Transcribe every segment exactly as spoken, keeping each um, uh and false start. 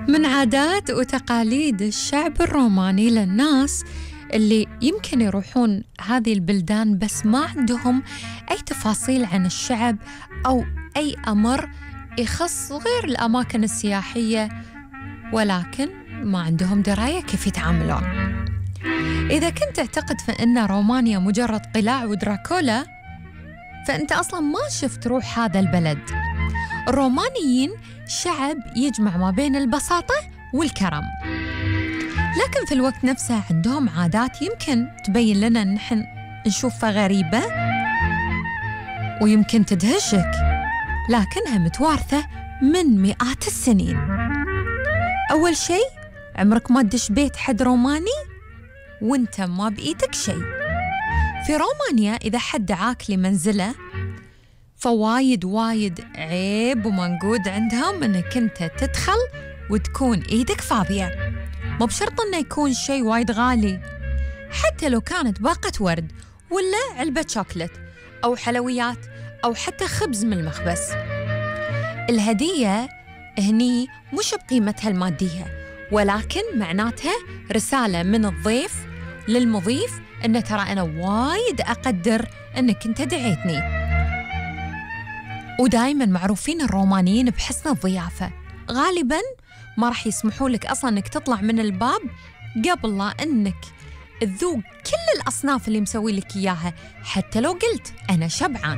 من عادات وتقاليد الشعب الروماني للناس اللي يمكن يروحون هذه البلدان بس ما عندهم أي تفاصيل عن الشعب أو أي أمر يخص غير الأماكن السياحية، ولكن ما عندهم دراية كيف يتعاملون. إذا كنت تعتقد فإن رومانيا مجرد قلاع ودراكولا، فأنت أصلاً ما شفت روح هذا البلد. الرومانيين شعب يجمع ما بين البساطة والكرم، لكن في الوقت نفسه عندهم عادات يمكن تبين لنا أن نحن نشوفها غريبة ويمكن تدهشك، لكنها متوارثة من مئات السنين. أول شيء، عمرك ما تدش بيت حد روماني وانت ما بإيدك شيء. في رومانيا إذا حد دعاك لمنزله فوايد وايد عيب ومنقود عندهم انك انت تدخل وتكون ايدك فاضية. مو بشرط انه يكون شيء وايد غالي، حتى لو كانت باقة ورد ولا علبة شوكولات او حلويات او حتى خبز من المخبز. الهدية هني مش بقيمتها المادية، ولكن معناتها رسالة من الضيف للمضيف ان ترى انا وايد اقدر انك انت دعيتني. ودايماً معروفين الرومانيين بحسن الضيافة، غالباً ما راح يسمحوا لك أصلاً أنك تطلع من الباب قبل لا أنك تذوق كل الأصناف اللي مسوي لك إياها، حتى لو قلت أنا شبعان.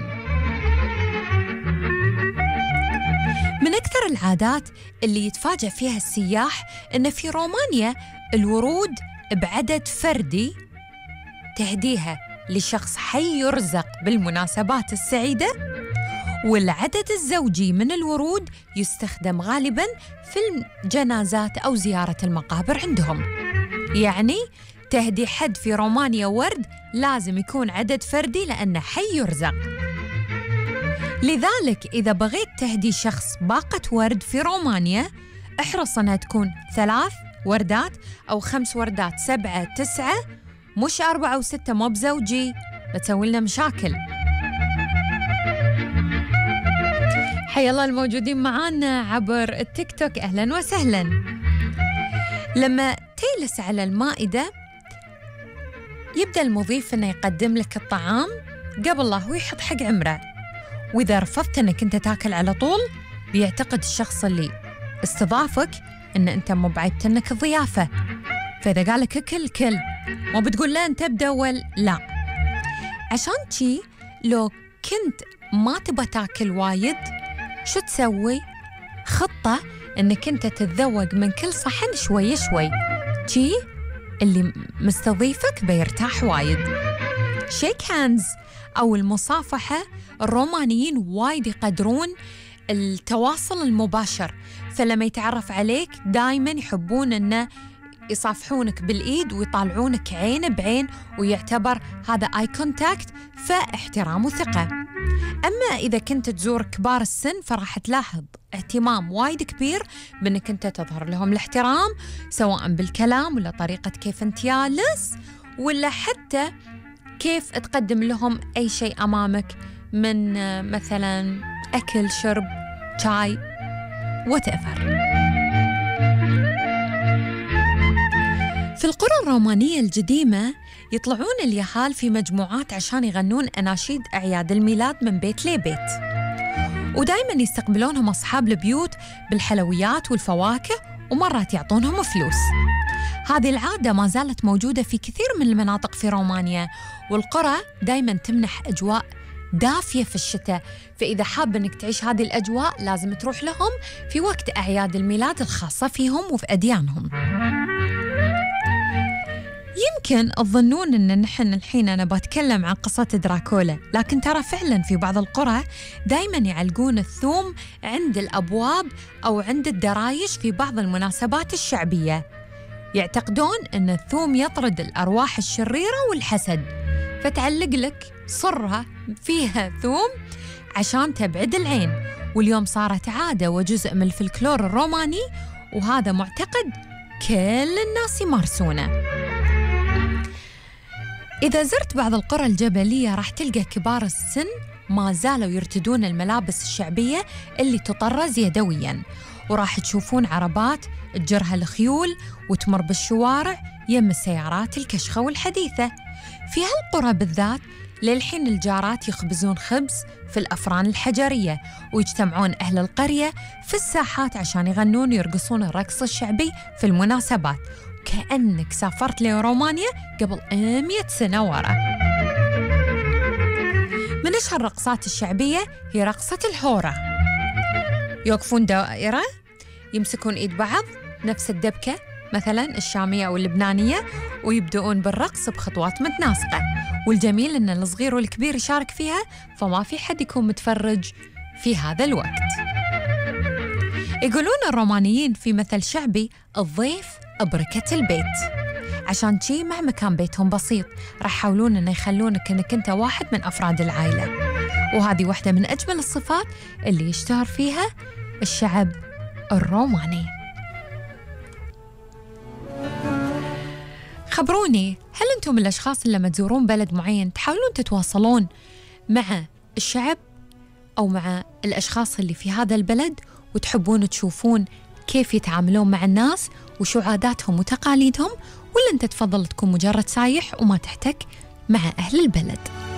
من أكثر العادات اللي يتفاجأ فيها السياح إن في رومانيا الورود بعدد فردي تهديها لشخص حي يرزق بالمناسبات السعيدة، والعدد الزوجي من الورود يستخدم غالباً في الجنازات أو زيارة المقابر عندهم. يعني تهدي حد في رومانيا ورد لازم يكون عدد فردي لأنه حي يرزق. لذلك إذا بغيت تهدي شخص باقة ورد في رومانيا، احرص أنها تكون ثلاث وردات أو خمس وردات، سبعة تسعة، مش أربعة وستة، مو بزوجي، بتسوي لنا مشاكل. حيا الله الموجودين معانا عبر التيك توك، أهلاً وسهلاً. لما تجلس على المائدة يبدأ المضيف أنه يقدم لك الطعام قبل لا هو يحط حق عمره، وإذا رفضت أنك أنت تاكل على طول بيعتقد الشخص اللي استضافك أن أنت مو بعيبتنك الضيافة، فإذا قالك أكل كل، ما بتقول لا أنت ابدأ أول، لا. عشان شي لو كنت ما تبى تاكل وايد، شو تسوي؟ خطة انك انت تتذوق من كل صحن شوي شوي، شي اللي مستضيفك بيرتاح وايد. شيك هاندز او المصافحة، الرومانيين وايد يقدرون التواصل المباشر، فلما يتعرف عليك دايما يحبون انه يصافحونك بالإيد ويطالعونك عين بعين، ويعتبر هذا آي كونتاكت، فاحترام وثقة. أما إذا كنت تزور كبار السن فراح تلاحظ اهتمام وايد كبير بأنك أنت تظهر لهم الاحترام، سواء بالكلام ولا طريقة كيف أنت جالس، ولا حتى كيف تقدم لهم أي شيء أمامك من مثلا أكل، شرب، شاي، whatever. في القرى الرومانية القديمة يطلعون اليهال في مجموعات عشان يغنون أناشيد أعياد الميلاد من بيت لبيت، ودايماً يستقبلونهم أصحاب البيوت بالحلويات والفواكه، ومرات يعطونهم فلوس. هذه العادة ما زالت موجودة في كثير من المناطق في رومانيا، والقرى دايماً تمنح أجواء دافية في الشتاء، فإذا حاب أنك تعيش هذه الأجواء لازم تروح لهم في وقت أعياد الميلاد الخاصة فيهم وفي أديانهم. يمكن تظنون أن نحن الحين أنا بتكلم عن قصة دراكولا، لكن ترى فعلا في بعض القرى دايما يعلقون الثوم عند الأبواب أو عند الدرايش في بعض المناسبات الشعبية. يعتقدون أن الثوم يطرد الأرواح الشريرة والحسد، فتعلق لك صرة فيها ثوم عشان تبعد العين. واليوم صارت عادة وجزء من الفلكلور الروماني، وهذا معتقد كل الناس يمارسونه. إذا زرت بعض القرى الجبلية راح تلقى كبار السن ما زالوا يرتدون الملابس الشعبية اللي تطرز يدوياً، وراح تشوفون عربات تجرها الخيول وتمر بالشوارع يم السيارات الكشخة والحديثة. في هالقرى بالذات للحين الجارات يخبزون خبز في الأفران الحجرية، ويجتمعون أهل القرية في الساحات عشان يغنون ويرقصون الرقص الشعبي في المناسبات، كأنك سافرت لرومانيا قبل مئة سنة ورا. من أشهر الرقصات الشعبية هي رقصة الهورة. يوقفون دائرة، يمسكون إيد بعض نفس الدبكة مثلاً الشامية أو اللبنانية، ويبدأون بالرقص بخطوات متناسقة. والجميل أن الصغير والكبير يشارك فيها، فما في حد يكون متفرج في هذا الوقت. يقولون الرومانيين في مثل شعبي: الضيف بركة البيت. عشان شي مهما كان بيتهم بسيط راح يحاولون أن يخلونك أنك أنت واحد من أفراد العائلة، وهذه واحدة من أجمل الصفات اللي يشتهر فيها الشعب الروماني. خبروني، هل أنتم من الأشخاص اللي لما تزورون بلد معين تحاولون تتواصلون مع الشعب أو مع الأشخاص اللي في هذا البلد، وتحبون تشوفون كيف يتعاملون مع الناس وشو عاداتهم وتقاليدهم، ولا أنت تفضل تكون مجرد سايح وما تحتك مع أهل البلد؟